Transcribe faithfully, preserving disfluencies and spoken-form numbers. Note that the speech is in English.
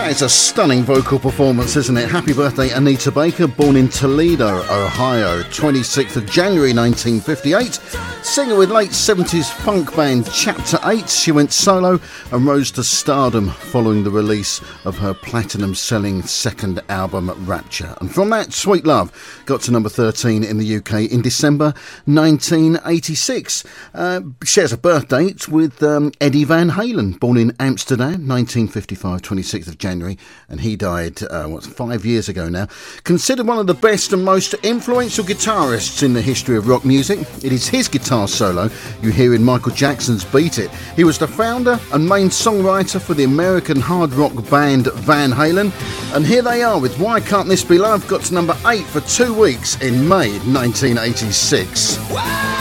That is a stunning vocal performance, isn't it? Happy birthday, Anita Baker, born in Toledo, Ohio, twenty-sixth of January nineteen fifty-eight. Singer with late seventies funk band Chapter eight, she went solo and rose to stardom following the release of her platinum-selling second album, Rapture. And from that, Sweet Love got to number thirteen in the U K in December nineteen eighty-six. Uh, shares a birth date with um, Eddie Van Halen, born in Amsterdam, nineteen fifty-five, twenty-sixth of January, and he died, uh, what, five years ago now. Considered one of the best and most influential guitarists in the history of rock music, it is his guitar solo you hear in Michael Jackson's Beat It. He was the founder and main songwriter for the American hard rock band Van Halen, and here they are with Why Can't This Be Love, got to number eight for two weeks in May nineteen eighty-six. Wow!